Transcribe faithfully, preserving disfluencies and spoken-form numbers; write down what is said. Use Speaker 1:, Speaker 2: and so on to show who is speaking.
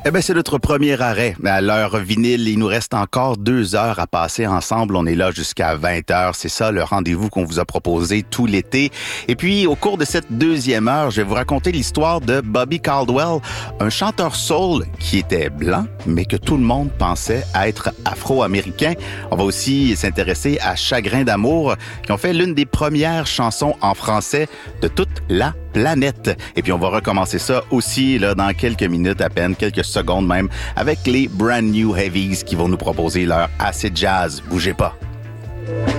Speaker 1: Eh bien, c'est notre premier arrêt. À l'heure vinyle, il nous reste encore deux heures à passer ensemble. On est là jusqu'à vingt heures. C'est ça le rendez-vous qu'on vous a proposé tout l'été. Et puis, au cours de cette deuxième heure, je vais vous raconter l'histoire de Bobby Caldwell, un chanteur soul qui était blanc, mais que tout le monde pensait être afro-américain. On va aussi s'intéresser à Chagrin d'amour, qui ont fait l'une des premières chansons en français de toute la planète. Et puis on va recommencer ça aussi là dans quelques minutes à peine, quelques secondes même, avec les Brand New Heavies qui vont nous proposer leur acid jazz. Bougez pas.